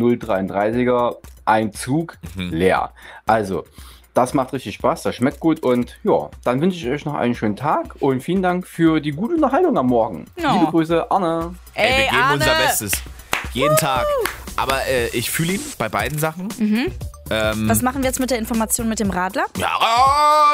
0,33er, ein Zug, leer. Also, das macht richtig Spaß, das schmeckt gut und ja, dann wünsche ich euch noch einen schönen Tag und vielen Dank für die gute Unterhaltung am Morgen. Ja. Liebe Grüße, Arne. Ey, wir geben Arne. unser Bestes. Jeden Tag. Aber ich fühle ihn bei beiden Sachen. Was machen wir jetzt mit der Information mit dem Radler? Ja,